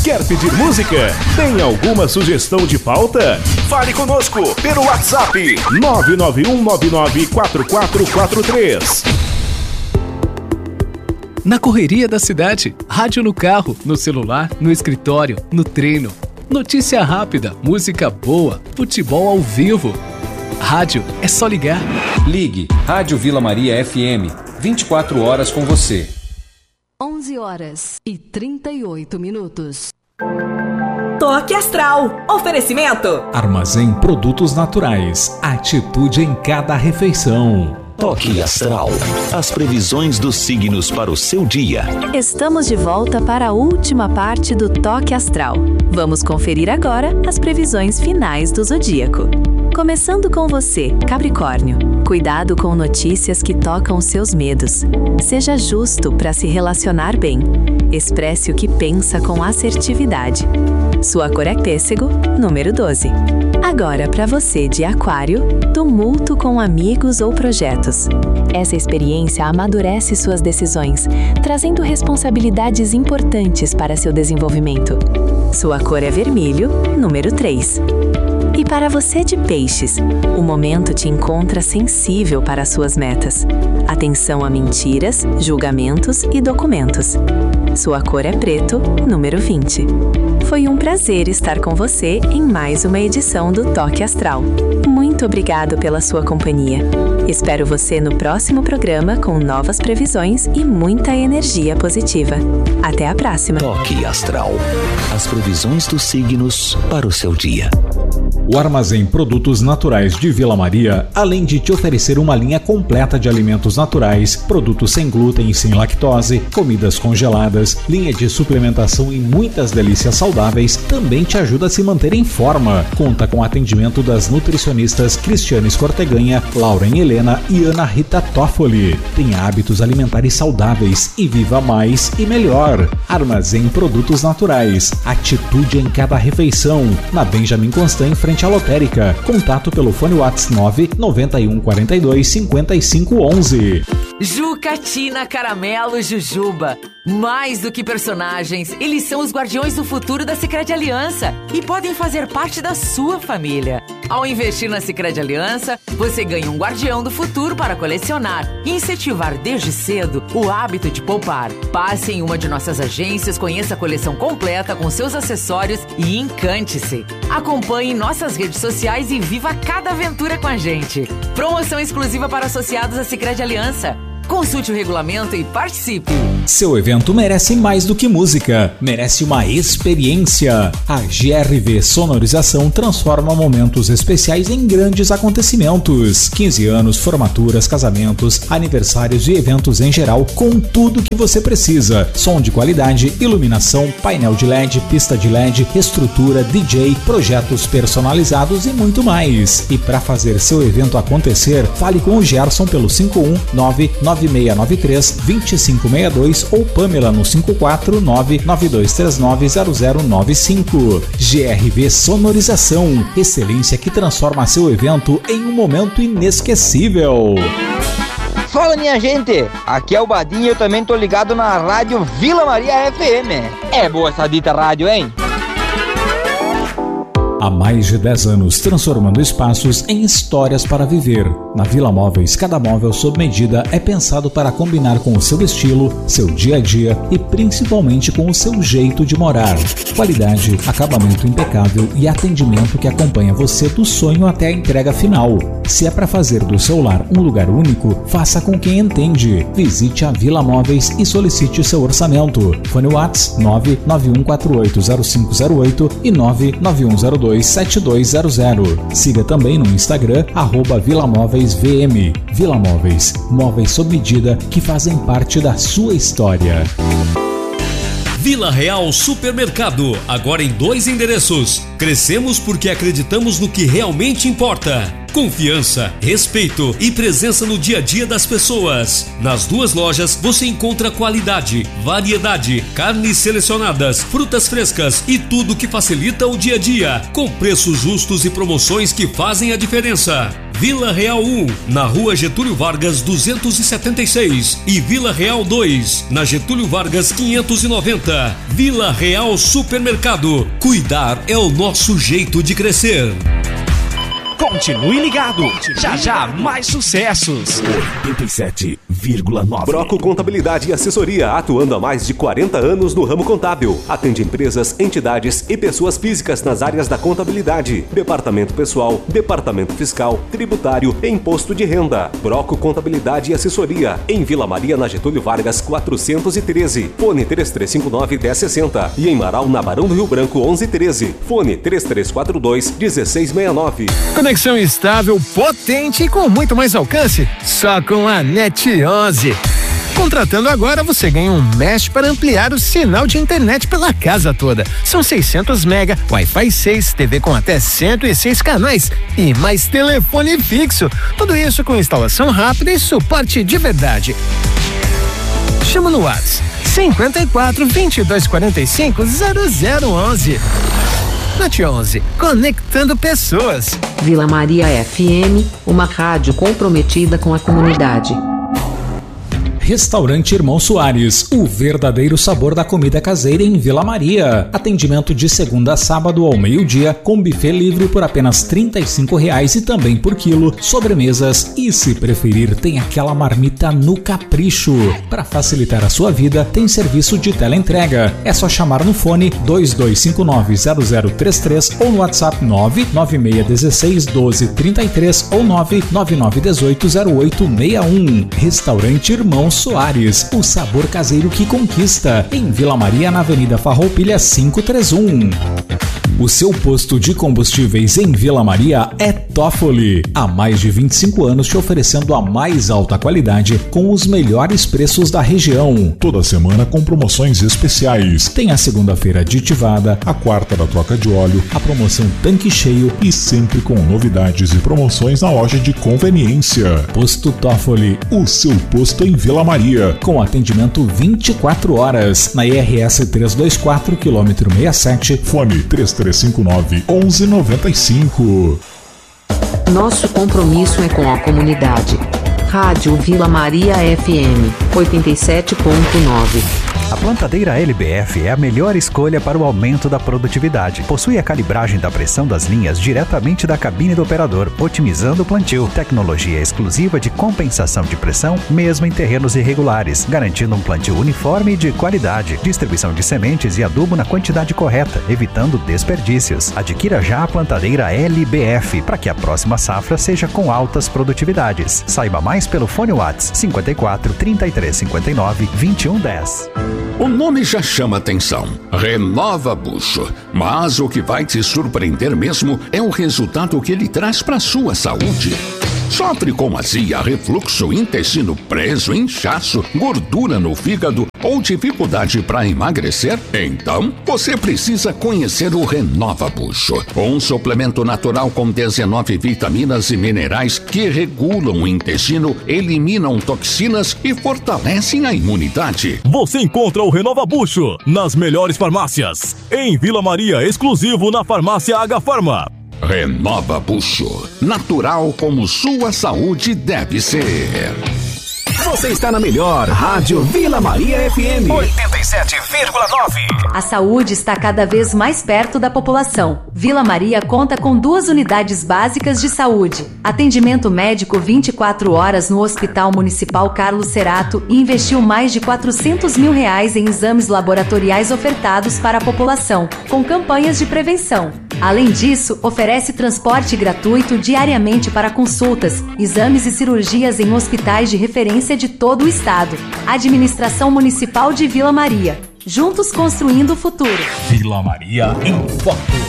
Quer pedir música? Tem alguma sugestão de pauta? Fale conosco pelo WhatsApp 991994443. Na correria da cidade, rádio no carro, no celular, no escritório, no treino. Notícia rápida, música boa, futebol ao vivo. Rádio é só ligar. Ligue Rádio Vila Maria FM, 24 horas com você. 11h38. Toque Astral. Oferecimento. Armazém Produtos Naturais. Atitude em cada refeição. Toque Astral. As previsões dos signos para o seu dia. Estamos de volta para a última parte do Toque Astral. Vamos conferir agora as previsões finais do zodíaco. Começando com você, Capricórnio. Cuidado com notícias que tocam os seus medos. Seja justo para se relacionar bem. Expresse o que pensa com assertividade. Sua cor é pêssego, número 12. Agora, para você de Aquário, tumulto com amigos ou projetos. Essa experiência amadurece suas decisões, trazendo responsabilidades importantes para seu desenvolvimento. Sua cor é vermelho, número 3. E para você de Peixes, o momento te encontra sensível para suas metas. Atenção a mentiras, julgamentos e documentos. Sua cor é preto, número 20. Foi um prazer estar com você em mais uma edição do Toque Astral. Muito obrigado pela sua companhia. Espero você no próximo programa com novas previsões e muita energia positiva. Até a próxima. Toque Astral. As previsões dos signos para o seu dia. O Armazém Produtos Naturais de Vila Maria, além de te oferecer uma linha completa de alimentos naturais, produtos sem glúten e sem lactose, comidas congeladas, linha de suplementação e muitas delícias saudáveis, também te ajuda a se manter em forma. Conta com atendimento das nutricionistas Cristiane Corteganha, Lauren Helena e Ana Rita Toffoli. Tenha hábitos alimentares saudáveis e viva mais e melhor. Armazém Produtos Naturais. Atitude em cada refeição. Na Benjamin Constant, em frente à lotérica. Contato pelo fone WhatsApp 991425511. Jucatina, Caramelo, Jujuba. Mais do que personagens, eles são os guardiões do futuro da Sicredi Aliança e podem fazer parte da sua família. Ao investir na Sicredi Aliança, você ganha um guardião do futuro para colecionar e incentivar desde cedo o hábito de poupar. Passe em uma de nossas agências, conheça a coleção completa com seus acessórios e encante-se. Acompanhe nossas redes sociais e viva cada aventura com a gente. Promoção exclusiva para associados à Sicredi Aliança. Consulte o regulamento e participe. Seu evento merece mais do que música, merece uma experiência. A GRV Sonorização transforma momentos especiais em grandes acontecimentos. 15 anos, formaturas, casamentos, aniversários e eventos em geral, com tudo que você precisa. Som de qualidade, iluminação, painel de LED, pista de LED, estrutura, DJ, projetos personalizados e muito mais. E para fazer seu evento acontecer, fale com o Gerson pelo 5199693-2562 ou Pamela no 54992390095. GRV Sonorização, excelência que transforma seu evento em um momento inesquecível. Fala, minha gente, aqui é o Badinho e eu também tô ligado na rádio Vila Maria FM. É boa essa dita rádio, hein? Há mais de 10 anos, transformando espaços em histórias para viver. Na Vila Móveis, cada móvel sob medida é pensado para combinar com o seu estilo, seu dia a dia e principalmente com o seu jeito de morar. Qualidade, acabamento impecável e atendimento que acompanha você do sonho até a entrega final. Se é para fazer do seu lar um lugar único, faça com quem entende. Visite a Vila Móveis e solicite seu orçamento. Fone WhatsApp 991480508 e 991027200. Siga também no Instagram @VilaMóveisVM. Vila Móveis, móveis sob medida que fazem parte da sua história. Vila Real Supermercado, agora em 2 endereços. Crescemos porque acreditamos no que realmente importa. Confiança, respeito e presença no dia a dia das pessoas. Nas duas lojas você encontra qualidade, variedade, carnes selecionadas, frutas frescas e tudo que facilita o dia a dia, com preços justos e promoções que fazem a diferença. Vila Real 1, na Rua Getúlio Vargas 276 e Vila Real 2, na Getúlio Vargas 590. Vila Real Supermercado. Cuidar é o nosso jeito de crescer. Continue ligado. Já mais sucessos. 87,9. Broco Contabilidade e Assessoria, atuando há mais de 40 anos no ramo contábil. Atende empresas, entidades e pessoas físicas nas áreas da contabilidade, departamento pessoal, departamento fiscal, tributário e imposto de renda. Broco Contabilidade e Assessoria, em Vila Maria, na Getúlio Vargas 413. Fone 3359-1060 e em Marau, na Barão do Rio Branco 1113. Fone 3342-1669. Conexão estável, potente e com muito mais alcance, só com a NET 11. Contratando agora, você ganha um mesh para ampliar o sinal de internet pela casa toda. São 600 mega, Wi-Fi 6, TV com até 106 canais e mais telefone fixo. Tudo isso com instalação rápida e suporte de verdade. Chama no WhatsApp 54 22 45 0011. NET 11, conectando pessoas. Vila Maria FM, uma rádio comprometida com a comunidade. Restaurante Irmão Soares, o verdadeiro sabor da comida caseira em Vila Maria. Atendimento de segunda a sábado ao meio-dia, com buffet livre por apenas R$35 e também por quilo, sobremesas e, se preferir, tem aquela marmita no capricho. Para facilitar a sua vida, tem serviço de teleentrega. É só chamar no fone 2259-0033 ou no WhatsApp 99616-1233 ou 99918-0861. Restaurante Irmão Soares, o sabor caseiro que conquista, em Vila Maria, na Avenida Farroupilha 531. O seu posto de combustíveis em Vila Maria é Toffoli. Há mais de 25 anos te oferecendo a mais alta qualidade com os melhores preços da região. Toda semana com promoções especiais. Tem a segunda-feira aditivada, a quarta da troca de óleo, a promoção tanque cheio e sempre com novidades e promoções na loja de conveniência. Posto Toffoli, o seu posto em Vila Maria. Com atendimento 24 horas. Na IRS 324, quilômetro 67. Fone 3359-1195. Nosso compromisso é com a comunidade. Rádio Vila Maria FM 87.9. A plantadeira LBF é a melhor escolha para o aumento da produtividade. Possui a calibragem da pressão das linhas diretamente da cabine do operador, otimizando o plantio. Tecnologia exclusiva de compensação de pressão, mesmo em terrenos irregulares, garantindo um plantio uniforme e de qualidade. Distribuição de sementes e adubo na quantidade correta, evitando desperdícios. Adquira já a plantadeira LBF, para que a próxima safra seja com altas produtividades. Saiba mais pelo fone WhatsApp 54 33 59 21 10. O nome já chama atenção, Renova Bucho, mas o que vai te surpreender mesmo é o resultado que ele traz para sua saúde. Sofre com azia, refluxo, intestino preso, inchaço, gordura no fígado ou dificuldade para emagrecer? Então, você precisa conhecer o Renova Bucho, um suplemento natural com 19 vitaminas e minerais que regulam o intestino, eliminam toxinas e fortalecem a imunidade. Você encontra o Renova Bucho nas melhores farmácias. Em Vila Maria, exclusivo na farmácia H Farma. Renova Bucho, natural como sua saúde deve ser. Você está na melhor Rádio Vila Maria FM 87,9. A saúde está cada vez mais perto da população. Vila Maria conta com 2 unidades básicas de saúde. Atendimento médico 24 horas no Hospital Municipal Carlos Cerato e investiu mais de R$400 mil em exames laboratoriais ofertados para a população, com campanhas de prevenção. Além disso, oferece transporte gratuito diariamente para consultas, exames e cirurgias em hospitais de referência de todo o estado. Administração Municipal de Vila Maria. Juntos construindo o futuro. Vila Maria em foco.